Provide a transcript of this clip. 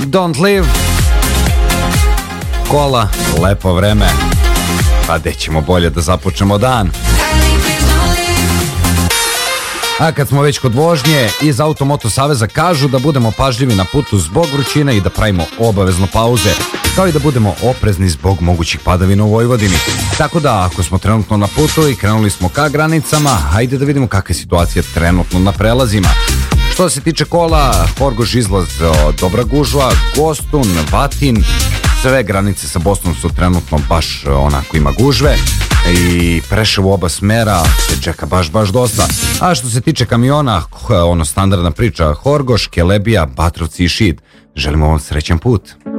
Don't Live. Kola, lepo vreme. Pa gde ćemo bolje da započnemo dan. A kad smo već kod vožnje, iz Automoto Saveza kažu da budemo pažljivi na putu zbog vrućine i da pravimo obavezno pauze, kao i da budemo oprezni zbog mogućih padavina u Vojvodini. Tako da, ako smo trenutno na putu i krenuli smo ka granicama, hajde da vidimo kakva je situacija trenutno na prelazima. Što se tiče kola, Horgoš izlaz dobra gužva, Gostun, Vatin, sve granice sa Bosnom su trenutno baš onako ima gužve i Preševo oba smera se čeka baš dosta. A što se tiče kamiona, standardna priča, Horgoš, Kelebija, Batrovci i Šid. Želimo vam srećan put.